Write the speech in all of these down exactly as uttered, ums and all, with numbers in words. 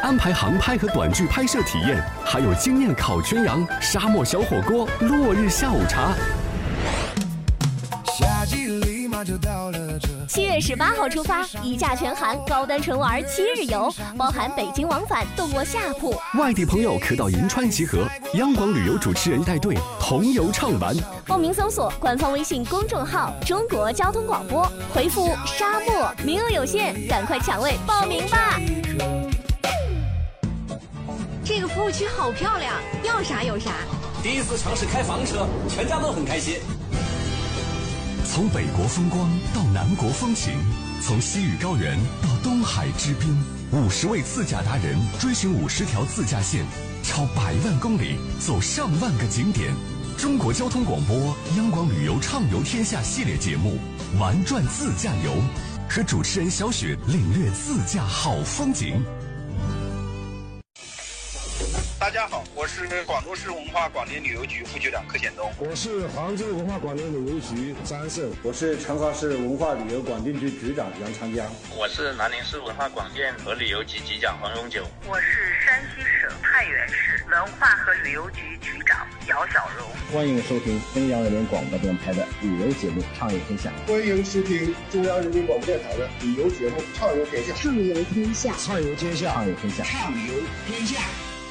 安排航拍和短剧拍摄体验，还有经验烤全羊、沙漠小火锅、落日下午茶。夏季立马就到了这。七月十八号出发，一价全含高端纯玩七日游，包含北京往返、动卧下铺。外地朋友可到银川集合，央广旅游主持人带队同游畅玩。报名搜索官方微信公众号“中国交通广播”，回复“沙漠”，名额有限，赶快抢位报名吧！ 这个服务区好漂亮，要啥有啥。 第一次尝试开房车，全家都很开心。 从北国风光到南国风情，从西域高原到东海之滨，五十位自驾达人追寻五十条自驾线，超百万公里，走上万个景点。中国交通广播央广旅游畅游天下系列节目《玩转自驾游》，和主持人小雪领略自驾好风景。 大家好，我是广州市文化广电旅游局副局长柯显东。 我是杭州文化广电旅游局张胜。 我是成华市文化旅游广电局局长杨长江。 我是南宁市文化广电和旅游局局长黄永久。 我是山西省太原市文化和旅游局局长姚小荣。 欢迎收听中央人民广播电台的旅游节目《畅游天下》。 欢迎收听中央人民广播电台的旅游节目《畅游天下》。 畅游天下， 畅游天下， 畅游天下， 畅游天下。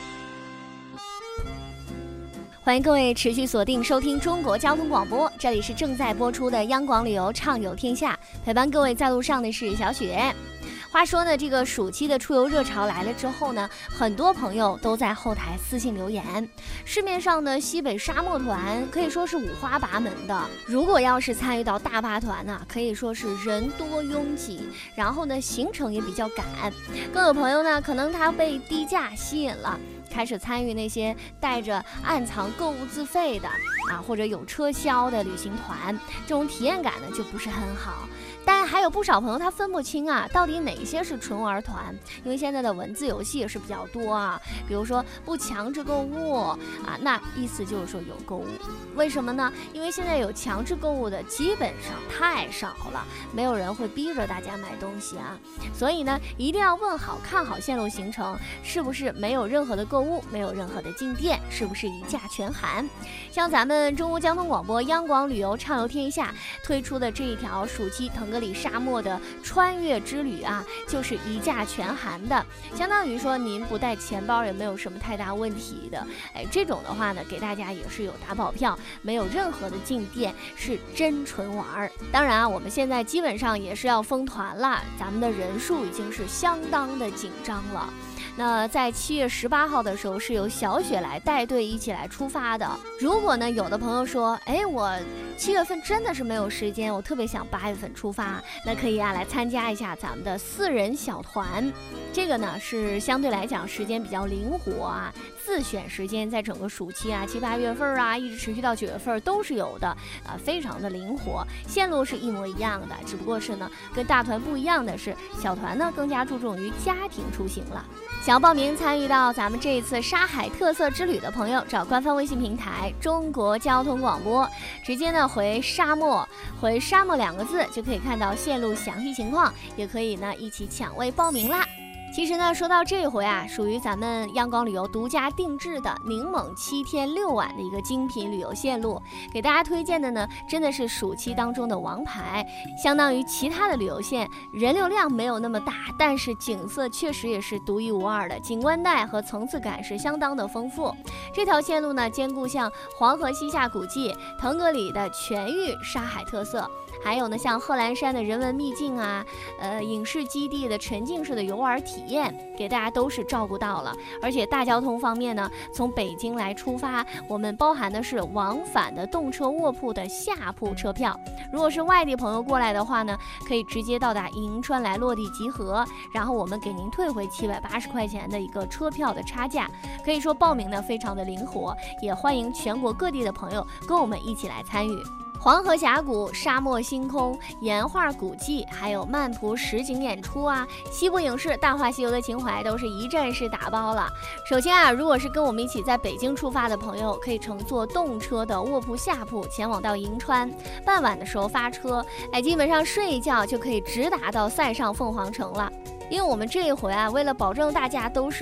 欢迎各位持续锁定收听中国交通广播，这里是正在播出的央广旅游畅游天下，陪伴各位在路上的是小雪。话说呢，这个暑期的出游热潮来了之后呢，很多朋友都在后台私信留言。市面上的西北沙漠团可以说是五花八门的，如果要是参与到大巴团呢、啊，可以说是人多拥挤，然后呢行程也比较赶。更有朋友呢，可能他被低价吸引了，开始参与那些带着暗藏购物自费的啊，或者有车销的旅行团，这种体验感呢就不是很好。但还有不少朋友他分不清啊，到底哪些是纯玩团，因为现在的文字游戏也是比较多啊，比如说不强制购物啊，那意思就是说有购物。为什么呢？因为现在有强制购物的基本上太少了，没有人会逼着大家买东西啊，所以呢一定要问好看好线路行程，是不是没有任何的购物，没有任何的进店，是不是一价全含。像咱们中国交通广播央广旅游畅游天下推出的这一条暑期腾格里沙漠的穿越之旅啊，就是一价全含的，相当于说您不带钱包也没有什么太大问题的。哎，这种的话呢，给大家也是有打保票，没有任何的进店，是真纯玩。当然啊，我们现在基本上也是要封团了，咱们的人数已经是相当的紧张了。那在七月十八号的时候是由小雪来带队一起来出发的。如果呢有的朋友说，哎，我七月份真的是没有时间，我特别想八月份出发，那可以啊来参加一下咱们的四人小团。这个呢是相对来讲时间比较灵活啊，自选时间，在整个暑期啊七八月份啊一直持续到九月份都是有的啊，非常的灵活，线路是一模一样的，只不过是呢跟大团不一样的是，小团呢更加注重于家庭出行了。想要报名参与到咱们这一次沙海特色之旅的朋友，找官方微信平台中国交通广播，直接呢回沙漠，回沙漠两个字就可以看到线路详细情况，也可以呢一起抢位报名啦。其实呢，说到这回啊，属于咱们央广旅游独家定制的宁猛七天六晚的一个精品旅游线路，给大家推荐的呢，真的是暑期当中的王牌，相当于其他的旅游线，人流量没有那么大，但是景色确实也是独一无二的，景观带和层次感是相当的丰富。这条线路呢，兼顾像黄河西夏古迹、腾格里的全域沙海特色，还有呢像贺兰山的人文秘境啊，呃影视基地的沉浸式的游玩体验，给大家都是照顾到了。而且大交通方面呢，从北京来出发，我们包含的是往返的动车卧铺的下铺车票，如果是外地朋友过来的话呢，可以直接到达银川来落地集合，然后我们给您退回七百八十块钱的一个车票的差价。可以说报名呢非常的灵活，也欢迎全国各地的朋友跟我们一起来参与。黄河峡谷、沙漠星空、岩画古迹，还有曼蒲实景演出啊，西部影视、大话西游的情怀都是一站式打包了。首先啊，如果是跟我们一起在北京出发的朋友，可以乘坐动车的卧铺下铺前往到银川，傍晚的时候发车，哎，基本上睡一觉就可以直达到塞上凤凰城了。因为我们这一回啊，为了保证大家都是